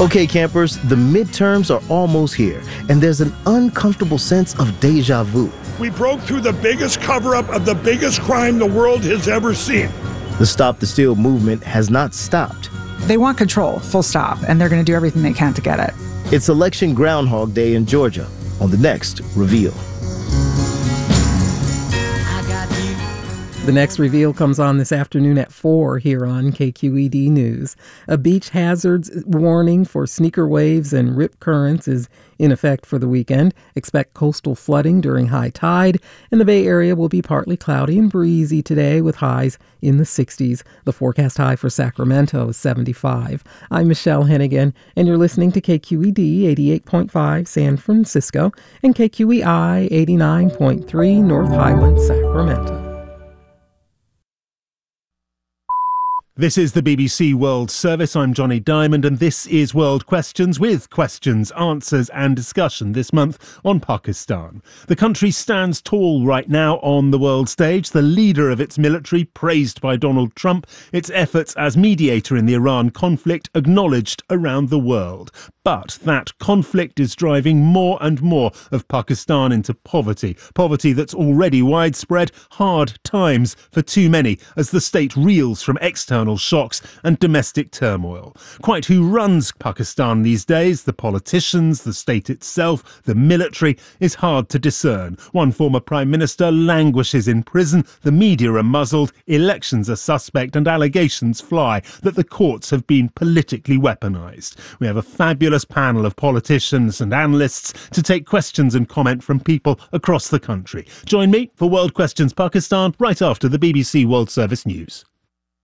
Okay, campers, the midterms are almost here, and there's an uncomfortable sense of deja vu. We broke through the biggest cover-up of the biggest crime the world has ever seen. The Stop the Steal movement has not stopped. They want control, full stop, and they're going to do everything they can to get it. It's Election Groundhog Day in Georgia on the next Reveal. The next reveal comes on this afternoon at 4 here on KQED News. A beach hazards warning for sneaker waves and rip currents is in effect for the weekend. Expect coastal flooding during high tide, and the Bay Area will be partly cloudy and breezy today with highs in the 60s. The forecast high for Sacramento is 75. I'm Michelle Hennigan, and you're listening to KQED 88.5 San Francisco and KQEI 89.3 North Highland, Sacramento. This is the BBC World Service. I'm Johnny Diamond, and this is World Questions, with questions, answers and discussion this month on Pakistan. The country stands tall right now on the world stage, the leader of its military praised by Donald Trump, its efforts as mediator in the Iran conflict acknowledged around the world. But that conflict is driving more and more of Pakistan into poverty that's already widespread, hard times for too many as the state reels from external shocks and domestic turmoil. Quite who runs Pakistan these days, the politicians, the state itself, the military, is hard to discern. One former prime minister languishes in prison, the media are muzzled, elections are suspect, and allegations fly that the courts have been politically weaponised. We have a fabulous panel of politicians and analysts to take questions and comment from people across the country. Join me for World Questions Pakistan right after the BBC World Service News.